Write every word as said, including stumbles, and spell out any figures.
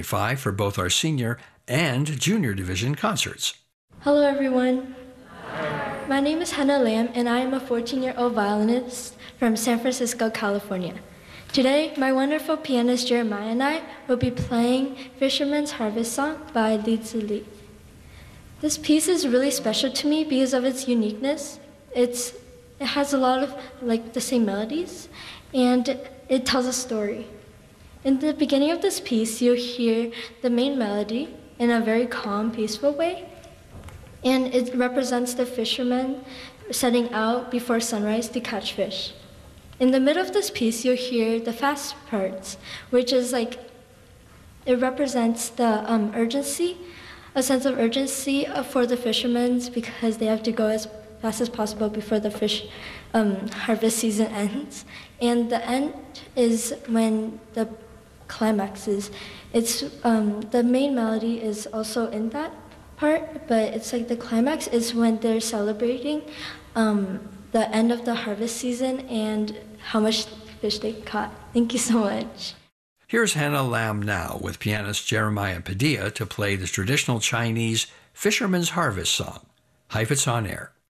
twenty-five for both our senior and junior division concerts. Hello everyone. My name is Hannah Lam and I am a fourteen-year-old violinist from San Francisco, California. Today, my wonderful pianist Jeremiah and I will be playing Fisherman's Harvest Song by Li Zili. This piece is really special to me because of its uniqueness. It's, it has a lot of like the same melodies and it tells a story. In the beginning of this piece, you'll hear the main melody in a very calm, peaceful way. And it represents the fishermen setting out before sunrise to catch fish. In the middle of this piece, you'll hear the fast parts, which is like, it represents the um, urgency, a sense of urgency for the fishermen because they have to go as fast as possible before the fish um, harvest season ends. And the end is when the climax is. It's, um, the main melody is also in that part, but it's like the climax is when they're celebrating um, the end of the harvest season and how much fish they caught. Thank you so much. Here's Hannah Lam now with pianist Jeremiah Padilla to play the traditional Chinese Fisherman's Harvest Song. Heifetz on Air.